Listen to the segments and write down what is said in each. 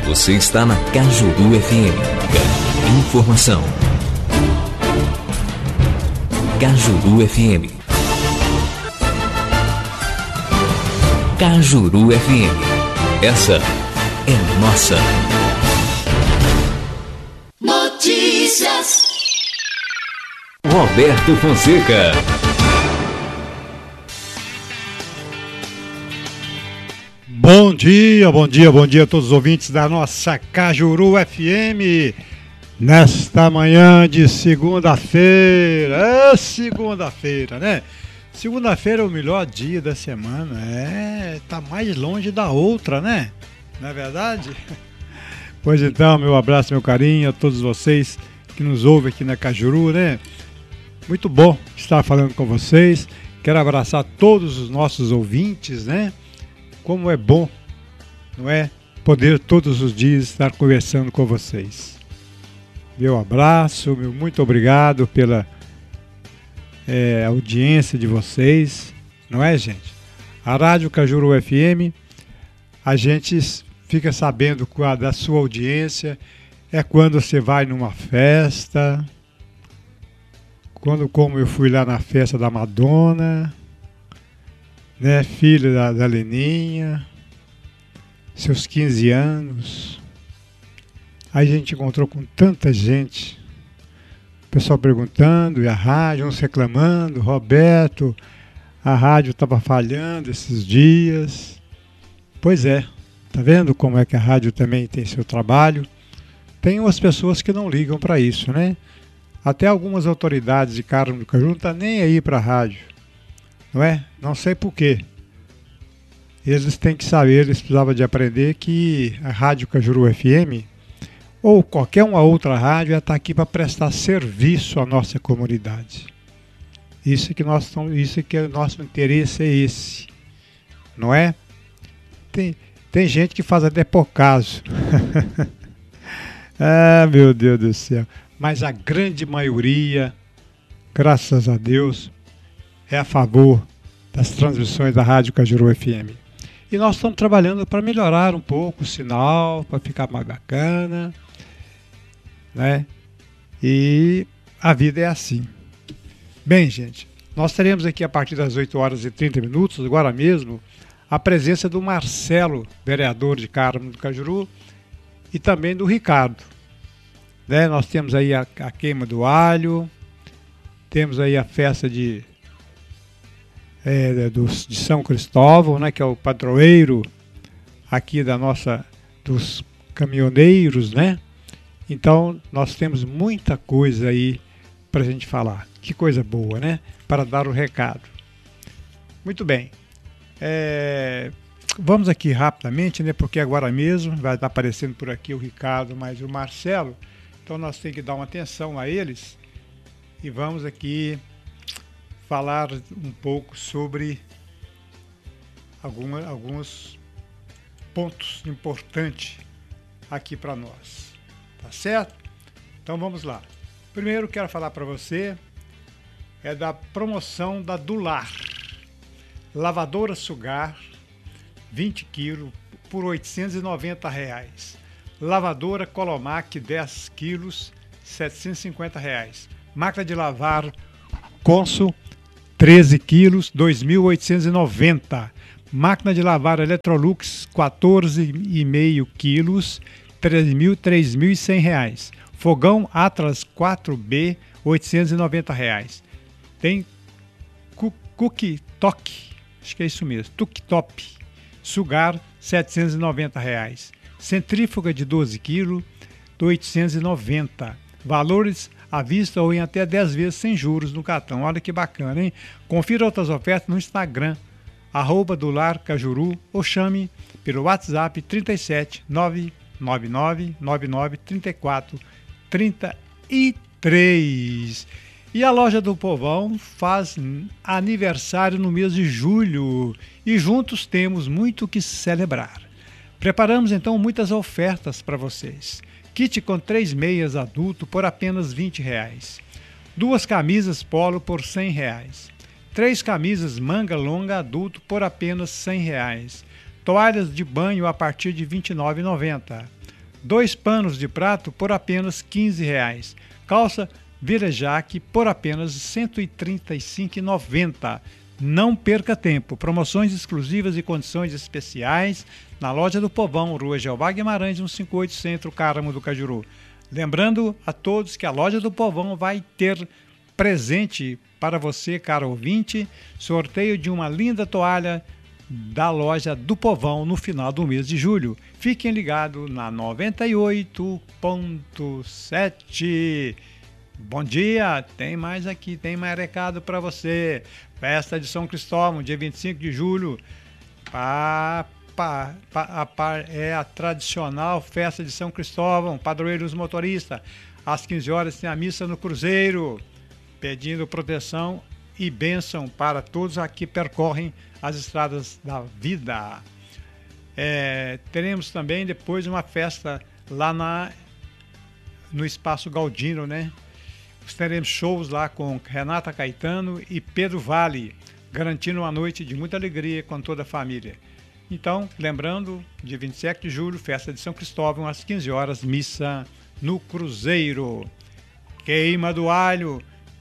Você está na Cajuru FM. Informação. Cajuru FM. Cajuru FM. Essa é nossa. Notícias. Roberto Fonseca. Bom dia a todos os ouvintes da nossa Cajuru FM. Nesta manhã de segunda-feira. Segunda-feira, né? Segunda-feira é o melhor dia da semana. Tá mais longe da outra, né? Não é verdade? Pois então, meu abraço, meu carinho a todos vocês que nos ouvem aqui na Cajuru, né? Muito bom estar falando com vocês. Quero abraçar todos os nossos ouvintes, né? Como é bom, não é? Poder todos os dias estar conversando com vocês. Meu abraço, meu muito obrigado pela audiência de vocês, não é, gente? A Rádio Cajuru FM, a gente fica sabendo da sua audiência, quando você vai numa festa, como eu fui lá na festa da Madonna, né, filha da Leninha, seus 15 anos. Aí a gente encontrou com tanta gente, o pessoal perguntando, e a rádio, uns reclamando, Roberto, a rádio estava falhando esses dias. Pois é, tá vendo como é que a rádio também tem seu trabalho? Tem umas pessoas que não ligam para isso, né? Até algumas autoridades de Carmo do Cajuru não estão nem aí para a rádio. Não é? Não sei porquê. Eles têm que saber, eles precisavam de aprender que a Rádio Cajuru FM ou qualquer uma outra rádio está aqui para prestar serviço à nossa comunidade. Isso que o nosso interesse é esse. Não é? Tem gente que faz até por caso. Meu Deus do céu. Mas a grande maioria, graças a Deus, é a favor das transmissões da Rádio Cajuru FM. E nós estamos trabalhando para melhorar um pouco o sinal, para ficar mais bacana, né? E a vida é assim. Bem, gente, nós teremos aqui a partir das 8 horas e 30 minutos, agora mesmo, a presença do Marcelo, vereador de Carmo do Cajuru, e também do Ricardo. Né? Nós temos aí a queima do alho, temos aí a festa de São Cristóvão, né, que é o padroeiro aqui dos caminhoneiros, né? Então nós temos muita coisa aí para a gente falar. Que coisa boa, né? Para dar o recado. Muito bem. Vamos aqui rapidamente, né? Porque agora mesmo vai estar aparecendo por aqui o Ricardo, mais o Marcelo. Então nós temos que dar uma atenção a eles e vamos aqui falar um pouco sobre alguns pontos importantes aqui para nós, tá certo? Então vamos lá. Primeiro quero falar para você da promoção da Dular, lavadora Sugar 20 kg por R$ 890, lavadora Colomac 10 kg R$ 750, máquina de lavar Consul 13 quilos, 2.890. Máquina de lavar Electrolux, 14,5 quilos, 3.100. Fogão Atlas 4B, R$ 890. Tem Cooktop, acho que é isso mesmo, Cooktop, Sugar, R$ 790. Centrífuga de 12 quilos, R$ 890. Valores à vista ou em até 10 vezes sem juros no cartão. Olha que bacana, hein? Confira outras ofertas no Instagram, @dularcajuru, ou chame pelo WhatsApp 37 999 99 34 33. E a Loja do Povão faz aniversário no mês de julho e juntos temos muito o que celebrar. Preparamos então muitas ofertas para vocês. Kit com 3 meias adulto por apenas R$ 20. 2 camisas polo por R$ 100. 3 camisas manga longa adulto por apenas R$ 100. Toalhas de banho a partir de R$ 29,90. 2 panos de prato por apenas R$15. Calça Virajaque por apenas R$135,90. Não perca tempo. Promoções exclusivas e condições especiais na loja do Povão, Rua Jeová Guimarães, 158, Centro, Cáramo do Cajuru. Lembrando a todos que a loja do Povão vai ter presente para você, caro ouvinte, sorteio de uma linda toalha da loja do Povão no final do mês de julho. Fiquem ligados na 98.7. Bom dia, tem mais aqui, tem mais recado para você. Festa de São Cristóvão, dia 25 de julho, é a tradicional festa de São Cristóvão, padroeiro dos motoristas. Às 15 horas tem a missa no Cruzeiro, pedindo proteção e bênção para todos aqui que percorrem as estradas da vida. Teremos também depois uma festa lá no Espaço Galdino, né? Teremos shows lá com Renata Caetano e Pedro Vale, garantindo uma noite de muita alegria com toda a família. Então, lembrando, dia 27 de julho, festa de São Cristóvão, às 15 horas, missa no Cruzeiro. Queima do Alho,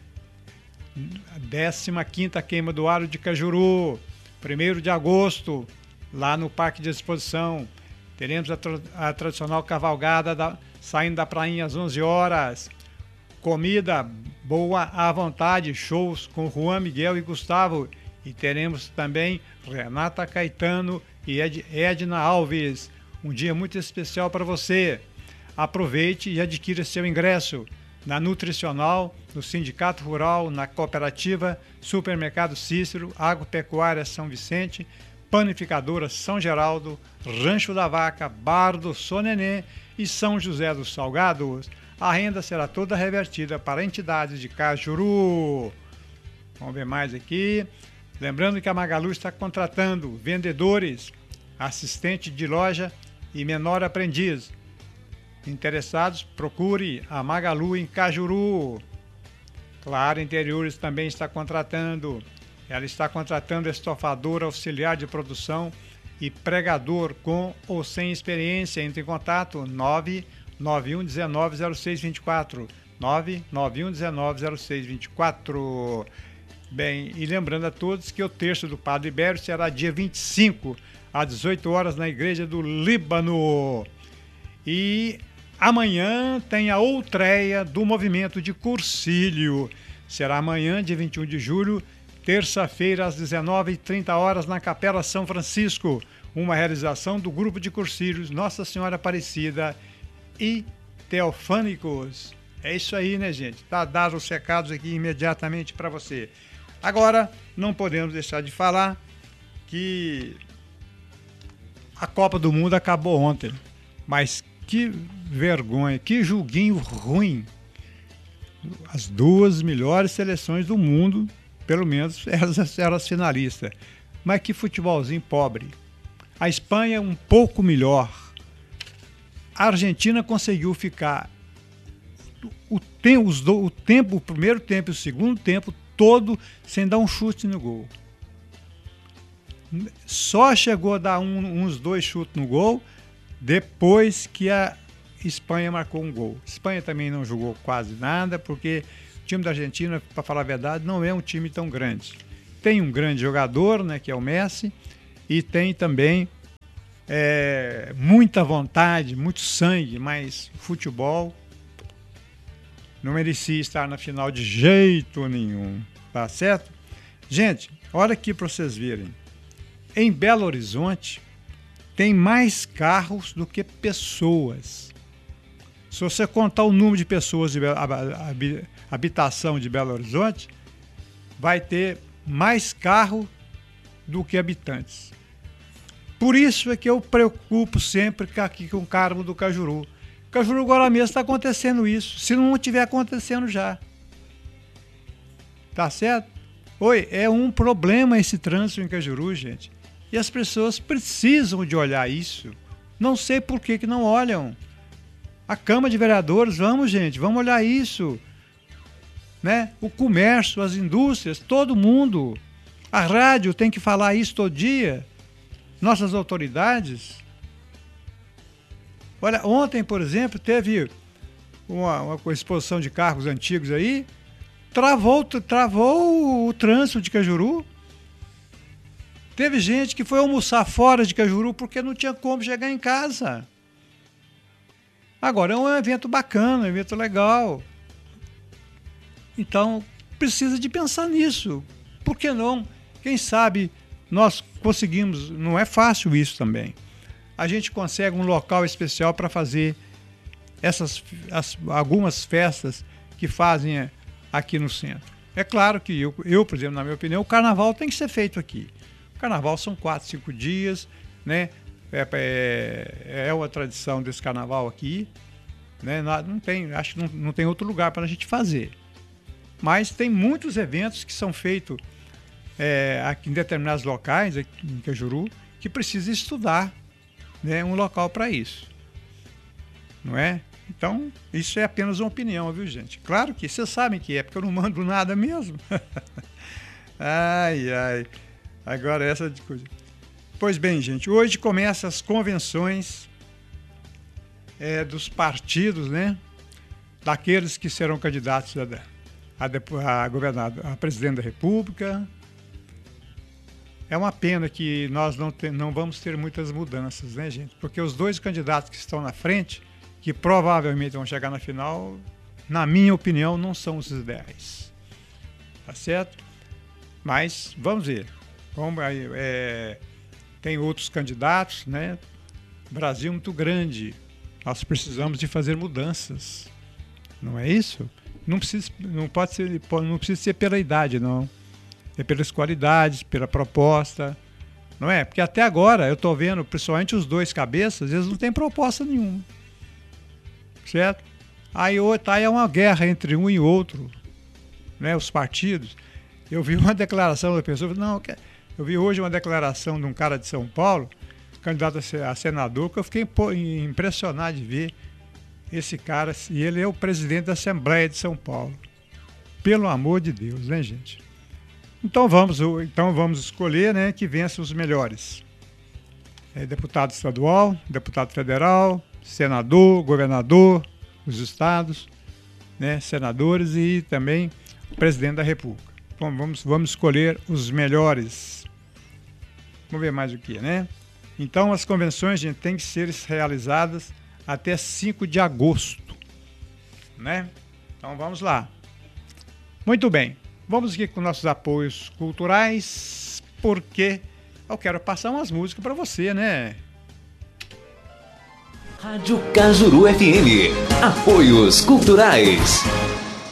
15ª Queima do Alho de Cajuru, 1º de agosto, lá no Parque de Exposição. Teremos a tradicional cavalgada saindo da prainha às 11 horas. Comida boa à vontade, shows com Juan, Miguel e Gustavo. E teremos também Renata Caetano e Edna Alves. Um dia muito especial para você. Aproveite e adquira seu ingresso na Nutricional, no Sindicato Rural, na Cooperativa, Supermercado Cícero, Agropecuária São Vicente, Panificadora São Geraldo, Rancho da Vaca, Bar do Sonenê e São José dos Salgados. A renda será toda revertida para entidades de Cajuru. Vamos ver mais aqui. Lembrando que a Magalu está contratando vendedores, assistente de loja e menor aprendiz. Interessados, procure a Magalu em Cajuru. Claro Interiores também está contratando. Ela está contratando estofador auxiliar de produção e pregador com ou sem experiência. Entre em contato 991190624. 991190624. Bem, e lembrando a todos que o terço do Padre Ibério será dia 25, às 18 horas, na Igreja do Líbano. E amanhã tem a outreia do movimento de Cursilho. Será amanhã, dia 21 de julho, terça-feira, às 19h30, na Capela São Francisco. Uma realização do grupo de Cursilhos Nossa Senhora Aparecida e Teofânicos. É isso aí, né, gente? Tá dado os recados aqui imediatamente para você. Agora, não podemos deixar de falar que a Copa do Mundo acabou ontem. Mas que vergonha, que joguinho ruim. As duas melhores seleções do mundo, pelo menos, eram as finalistas. Mas que futebolzinho pobre. A Espanha um pouco melhor. A Argentina conseguiu ficar o primeiro tempo e o segundo tempo todo sem dar um chute no gol. Só chegou a dar uns 2 chutes no gol depois que a Espanha marcou um gol. A Espanha também não jogou quase nada, porque o time da Argentina, para falar a verdade, não é um time tão grande. Tem um grande jogador, né, que é o Messi, e tem também muita vontade, muito sangue, mas futebol não merecia estar na final de jeito nenhum, tá certo? Gente, olha aqui para vocês verem. Em Belo Horizonte tem mais carros do que pessoas. Se você contar o número de pessoas de habitação de Belo Horizonte, vai ter mais carro do que habitantes. Por isso é que eu preocupo sempre aqui com o Cáramo do Cajuru. Cajuru agora mesmo está acontecendo isso, se não estiver acontecendo já. Tá certo? Oi, é um problema esse trânsito em Cajuru, gente. E as pessoas precisam de olhar isso. Não sei por que não olham. A Câmara de Vereadores, vamos, gente, vamos olhar isso. Né? O comércio, as indústrias, todo mundo. A rádio tem que falar isso todo dia. Nossas autoridades. Olha, ontem, por exemplo, teve uma exposição de carros antigos aí, travou o trânsito de Cajuru. Teve gente que foi almoçar fora de Cajuru porque não tinha como chegar em casa. Agora, é um evento bacana, um evento legal. Então, precisa de pensar nisso. Por que não? Quem sabe nós conseguimos, não é fácil isso também. A gente consegue um local especial para fazer algumas festas que fazem aqui no centro. É claro que eu, por exemplo, na minha opinião, o carnaval tem que ser feito aqui. O carnaval são 4, 5 dias, né? É uma tradição desse carnaval aqui, né? Acho que não tem outro lugar para a gente fazer. Mas tem muitos eventos que são feitos aqui em determinados locais, aqui em Cajuru, que precisa estudar, né, um local para isso. Não é? Então, isso é apenas uma opinião, viu, gente? Claro que vocês sabem que é, porque eu não mando nada mesmo. Ai, ai. Agora essa de coisa. Pois bem, gente, hoje começam as convenções dos partidos, né? Daqueles que serão candidatos a governador, a presidente da República. É uma pena que nós não vamos ter muitas mudanças, né, gente? Porque os dois candidatos que estão na frente, que provavelmente vão chegar na final, na minha opinião, não são os ideais. Tá certo? Mas vamos ver. Tem outros candidatos, né? O Brasil é muito grande. Nós precisamos de fazer mudanças. Não é isso? Não precisa ser pela idade, não. É pelas qualidades, pela proposta. Não é? Porque até agora eu estou vendo, principalmente os dois cabeças, eles não têm proposta nenhuma. Certo? Aí é uma guerra entre um e outro, né? Os partidos. Eu vi uma declaração da pessoa, eu vi hoje uma declaração de um cara de São Paulo, candidato a senador, que eu fiquei impressionado de ver esse cara, e ele é o presidente da Assembleia de São Paulo. Pelo amor de Deus, né, gente? Então vamos escolher, né, que vença os melhores. Deputado estadual, deputado federal, senador, governador, os estados, né, senadores e também o presidente da República. Então vamos escolher os melhores. Vamos ver mais o que, né? Então as convenções, gente, têm que ser realizadas até 5 de agosto, né? Então vamos lá. Muito bem. Vamos aqui com nossos apoios culturais, porque eu quero passar umas músicas para você, né? Rádio Cajuru FM. Apoios culturais.